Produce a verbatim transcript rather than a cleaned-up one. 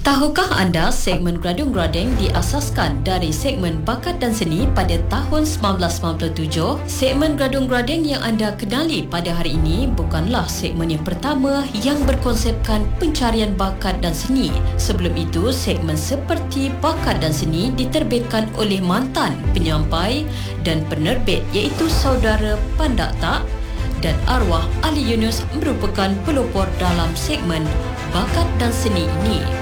Tahukah anda segmen Gradung Gradeng diasaskan dari segmen Bakat dan Seni pada tahun sembilan belas sembilan puluh tujuh? Segmen Gradung Gradeng yang anda kenali pada hari ini bukanlah segmen yang pertama yang berkonsepkan pencarian bakat dan seni. Sebelum itu, segmen seperti Bakat dan Seni diterbitkan oleh mantan penyampai dan penerbit iaitu saudara Pandak Tak, dan arwah Ali Yunus merupakan pelopor dalam segmen Bakat dan Seni ini.